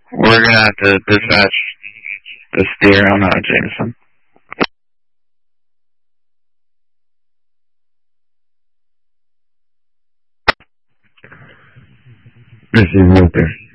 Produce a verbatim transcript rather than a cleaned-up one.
We're gonna have to dispatch the steer on uh, Jameson. Receive Walter.